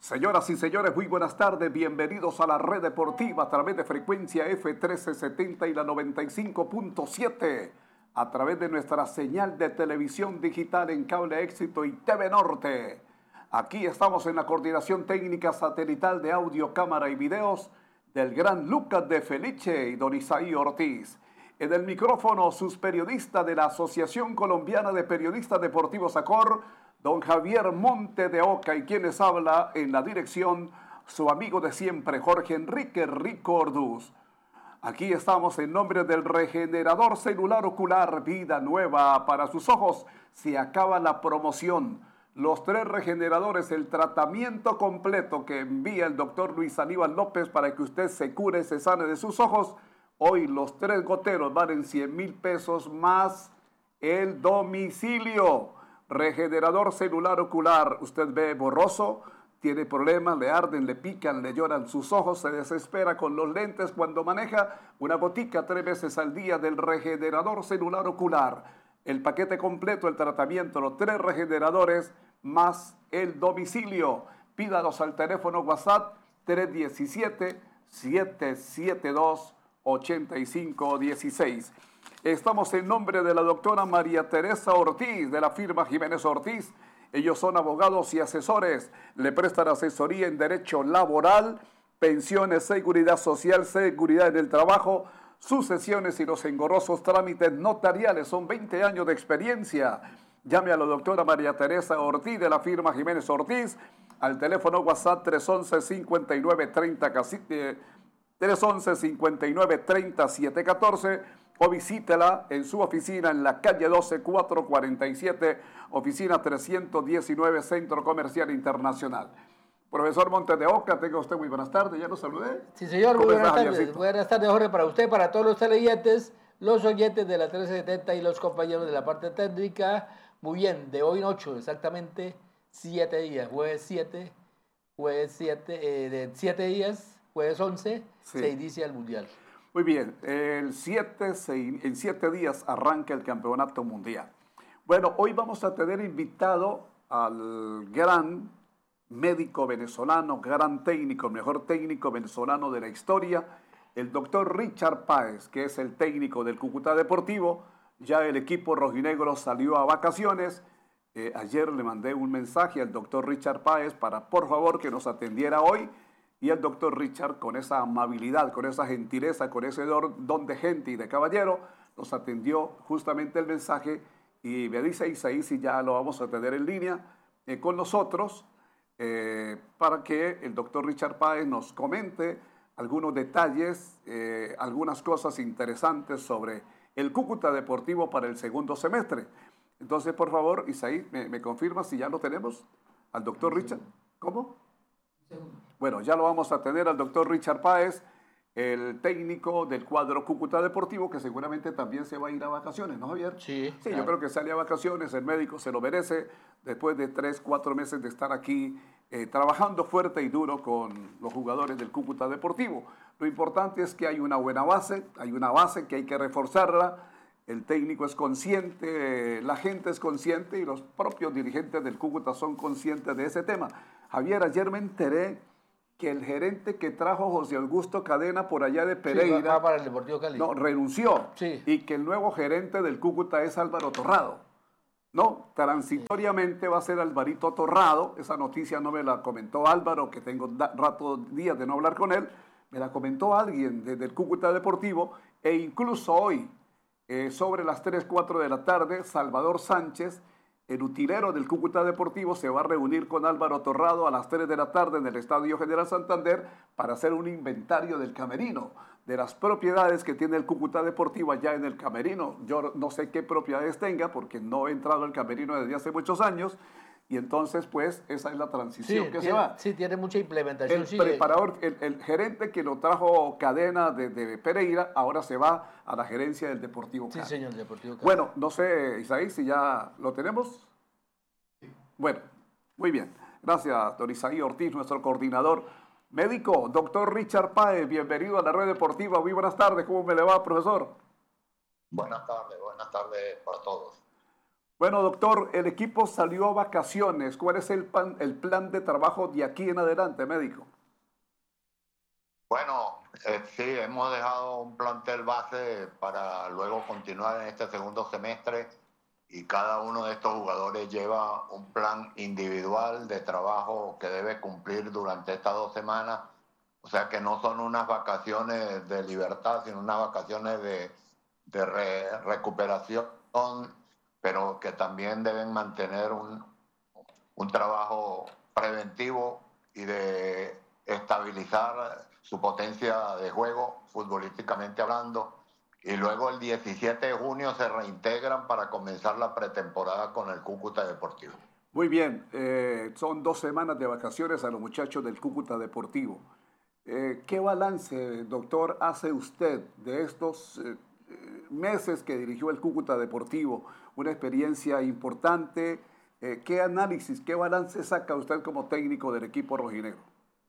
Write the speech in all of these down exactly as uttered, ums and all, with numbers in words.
Señoras y señores, muy buenas tardes, bienvenidos a la red deportiva a través de frecuencia F trece setenta y la noventa y cinco punto siete, a través de nuestra señal de televisión digital en Cable Éxito y T V Norte. Aquí estamos en la coordinación técnica satelital de audio, cámara y videos del gran Lucas de Felice y don Isaí Ortiz. En el micrófono, sus periodistas de la Asociación Colombiana de Periodistas Deportivos ACOR, don Javier Monte de Oca, y quien les habla en la dirección, su amigo de siempre, Jorge Enrique Rico Orduz. Aquí estamos en nombre del regenerador celular ocular Vida Nueva para sus ojos. Se acaba la promoción. Los tres regeneradores, el tratamiento completo que envía el doctor Luis Aníbal López para que usted se cure, se sane de sus ojos. Hoy los tres goteros valen cien mil pesos más el domicilio. Regenerador celular ocular, usted ve borroso, tiene problemas, le arden, le pican, le lloran sus ojos, se desespera con los lentes cuando maneja, una gotica tres veces al día del regenerador celular ocular. El paquete completo, el tratamiento, los tres regeneradores más el domicilio. Pídalos al teléfono WhatsApp tres uno siete, siete siete dos, ocho cinco uno seis. Estamos en nombre de la doctora María Teresa Ortiz, de la firma Jiménez Ortiz. Ellos son abogados y asesores. Le prestan asesoría en derecho laboral, pensiones, seguridad social, seguridad en el trabajo, sucesiones y los engorrosos trámites notariales. Son veinte años de experiencia. Llame a la doctora María Teresa Ortiz, de la firma Jiménez Ortiz, al teléfono WhatsApp tres once, cincuenta y nueve, treinta, tres once, cincuenta y nueve, treinta, siete catorce, o visítela en su oficina en la calle doce, cuatrocientos cuarenta y siete, oficina trescientos diecinueve, Centro Comercial Internacional. Profesor Monte de Oca, tenga usted muy buenas tardes, ya lo saludé. Sí, señor, muy buenas tardes. Buenas tardes, Jorge, para usted, para todos los televidentes, los oyentes de la trece setenta y los compañeros de la parte técnica. Muy bien, de hoy en ocho, exactamente siete días, jueves siete, jueves siete, eh, de siete días, jueves once, sí, se inicia el Mundial. Muy bien, el siete, en siete días arranca el Campeonato Mundial. Bueno, hoy vamos a tener invitado al gran médico venezolano, gran técnico, mejor técnico venezolano de la historia, el doctor Richard Páez, que es el técnico del Cúcuta Deportivo. Ya el equipo rojinegro salió a vacaciones. Eh, ayer le mandé un mensaje al doctor Richard Páez para, por favor, que nos atendiera hoy. Y el doctor Richard, con esa amabilidad, con esa gentileza, con ese don de gente y de caballero, nos atendió justamente el mensaje y me dice Isaí si ya lo vamos a tener en línea eh, con nosotros eh, para que el doctor Richard Páez nos comente algunos detalles, eh, algunas cosas interesantes sobre el Cúcuta Deportivo para el segundo semestre. Entonces, por favor, Isaí, ¿me, me confirma si ya lo tenemos al doctor Richard? ¿Cómo? Bueno, ya lo vamos a tener al doctor Richard Páez, el técnico del cuadro Cúcuta Deportivo, que seguramente también se va a ir a vacaciones, ¿no, Javier? Sí. Sí, claro. Yo creo que sale a vacaciones, el médico se lo merece, después de tres, cuatro meses de estar aquí eh, trabajando fuerte y duro con los jugadores del Cúcuta Deportivo. Lo importante es que hay una buena base, hay una base que hay que reforzarla, el técnico es consciente, la gente es consciente y los propios dirigentes del Cúcuta son conscientes de ese tema. Javier, ayer me enteré que el gerente que trajo José Augusto Cadena por allá de Pereira, sí, va para el Deportivo Cali. No, renunció. Sí. Y que el nuevo gerente del Cúcuta es Álvaro Torrado. No, transitoriamente sí. Va a ser Alvarito Torrado. Esa noticia no me la comentó Álvaro, que tengo rato, días de no hablar con él. Me la comentó alguien desde el Cúcuta Deportivo. E incluso hoy, eh, sobre las tres, cuatro de la tarde, Salvador Sánchez, el utilero del Cúcuta Deportivo, se va a reunir con Álvaro Torrado a las tres de la tarde en el Estadio General Santander para hacer un inventario del camerino, de las propiedades que tiene el Cúcuta Deportivo allá en el camerino. Yo no sé qué propiedades tenga porque no he entrado al camerino desde hace muchos años y entonces pues esa es la transición sí, que tiene, se va. Sí, tiene mucha implementación. El sí, preparador, el, el gerente que lo trajo Cadena de, de Pereira, ahora se va a la gerencia del Deportivo Cali. Sí, señor, Deportivo Cali. Bueno, no sé, Isaí, si ya lo tenemos. Sí. Bueno, muy bien. Gracias, don Isaí Ortiz, nuestro coordinador médico. Doctor Richard Páez, bienvenido a la red deportiva. Muy buenas tardes, ¿cómo me le va, profesor? Buenas tardes, buenas tardes para todos. Bueno, doctor, el equipo salió a vacaciones. ¿Cuál es el, pan, el plan de trabajo de aquí en adelante, médico? Bueno, eh, sí, hemos dejado un plantel base para luego continuar en este segundo semestre y cada uno de estos jugadores lleva un plan individual de trabajo que debe cumplir durante estas dos semanas. O sea que no son unas vacaciones de libertad, sino unas vacaciones de, de re, recuperación, pero que también deben mantener un, un trabajo preventivo y de estabilizar su potencia de juego, futbolísticamente hablando. Y luego el diecisiete de junio se reintegran para comenzar la pretemporada con el Cúcuta Deportivo. Muy bien, eh, son dos semanas de vacaciones a los muchachos del Cúcuta Deportivo. Eh, ¿Qué balance, doctor, hace usted de estos eh, meses que dirigió el Cúcuta Deportivo? Una experiencia importante. Eh, ¿Qué análisis, qué balance saca usted como técnico del equipo rojinegro?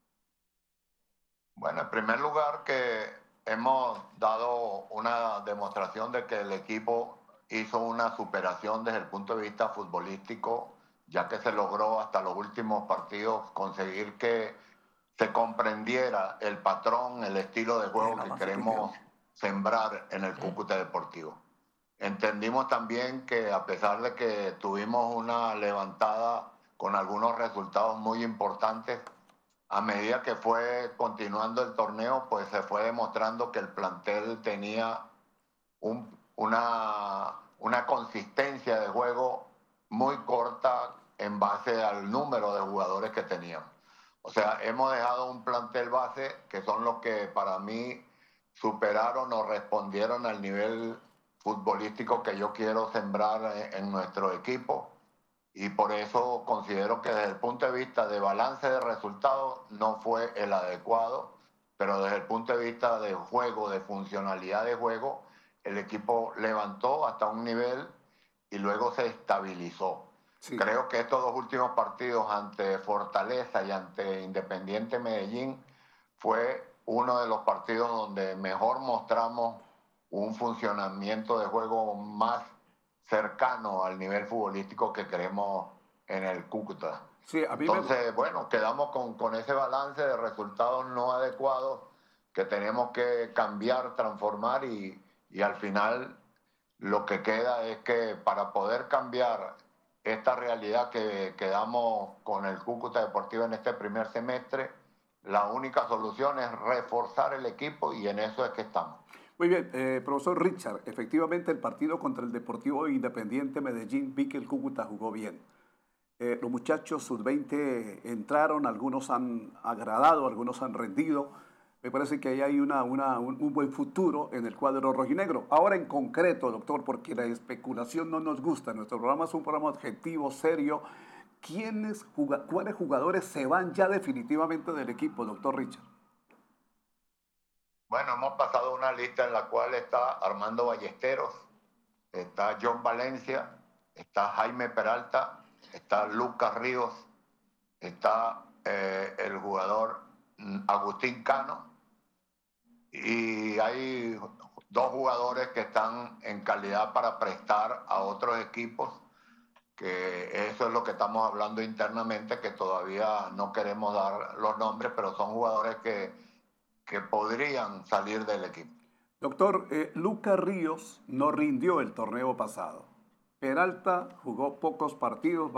Bueno, en primer lugar que hemos dado una demostración de que el equipo hizo una superación desde el punto de vista futbolístico, ya que se logró hasta los últimos partidos conseguir que se comprendiera el patrón, el estilo de juego que queremos sembrar en el Cúcuta Deportivo. Entendimos también que a pesar de que tuvimos una levantada con algunos resultados muy importantes, a medida que fue continuando el torneo, pues se fue demostrando que el plantel tenía un, una, una consistencia de juego muy corta en base al número de jugadores que teníamos. O sea, hemos dejado un plantel base que son los que para mí superaron o respondieron al nivel futbolístico que yo quiero sembrar en, en nuestro equipo. Y por eso considero que desde el punto de vista de balance de resultados no fue el adecuado, pero desde el punto de vista de juego, de funcionalidad de juego, el equipo levantó hasta un nivel y luego se estabilizó. Sí. Creo que estos dos últimos partidos ante Fortaleza y ante Independiente Medellín fue uno de los partidos donde mejor mostramos un funcionamiento de juego más cercano al nivel futbolístico que queremos en el Cúcuta. Sí, a mí Entonces, me... bueno, quedamos con, con ese balance de resultados no adecuados que tenemos que cambiar, transformar y, y al final lo que queda es que para poder cambiar esta realidad que quedamos con el Cúcuta Deportivo en este primer semestre, la única solución es reforzar el equipo y en eso es que estamos. Muy bien, eh, profesor Richard, efectivamente el partido contra el Deportivo Independiente Medellín, vi que el Cúcuta jugó bien. Eh, los muchachos sub veinte entraron, algunos han agradado, algunos han rendido. Me parece que ahí hay una, una, un, un buen futuro en el cuadro rojinegro. Ahora en concreto, doctor, porque la especulación no nos gusta, nuestro programa es un programa objetivo, serio. ¿Quiénes, ¿Cuáles jugadores se van ya definitivamente del equipo, doctor Richard? Bueno, hemos pasado una lista en la cual está Armando Ballesteros, está John Valencia, está Jaime Peralta, está Lucas Ríos, está eh, el jugador Agustín Cano y hay dos jugadores que están en calidad para prestar a otros equipos, que eso es lo que estamos hablando internamente, que todavía no queremos dar los nombres, pero son jugadores que que podrían salir del equipo. Doctor, eh, Lucas Ríos no rindió el torneo pasado. Peralta jugó pocos partidos,